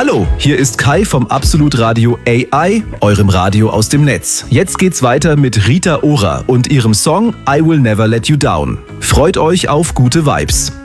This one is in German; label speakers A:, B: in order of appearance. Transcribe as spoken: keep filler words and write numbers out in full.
A: Hallo, hier ist Kai vom Absolut Radio A I, eurem Radio aus dem Netz. Jetzt geht's weiter mit Rita Ora und ihrem Song I Will Never Let You Down. Freut euch auf gute Vibes.